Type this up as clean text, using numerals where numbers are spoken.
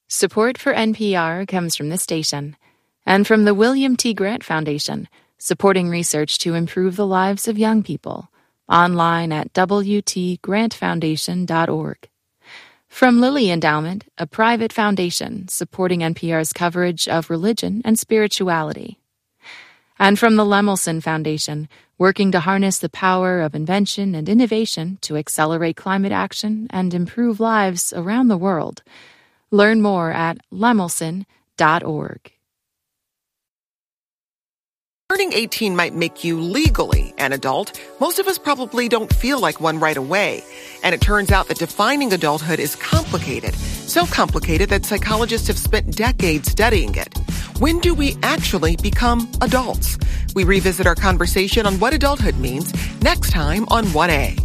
Support for NPR comes from this station and from the William T. Grant Foundation, supporting research to improve the lives of young people. Online at wtgrantfoundation.org. From Lilly Endowment, a private foundation supporting NPR's coverage of religion and spirituality. And from the Lemelson Foundation, working to harness the power of invention and innovation to accelerate climate action and improve lives around the world. Learn more at lemelson.org. Turning 18 might make you legally an adult. Most of us probably don't feel like one right away. And it turns out that defining adulthood is complicated. So complicated that psychologists have spent decades studying it. When do we actually become adults? We revisit our conversation on what adulthood means next time on 1A.